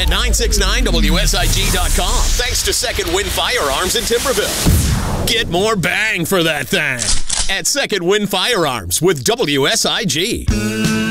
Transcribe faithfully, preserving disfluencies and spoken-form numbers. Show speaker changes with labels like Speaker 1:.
Speaker 1: at nine six nine W S I G dot com. Thanks to Second Wind Firearms in Timberville. Get more bang for that thing at Second Wind Firearms with W S I G.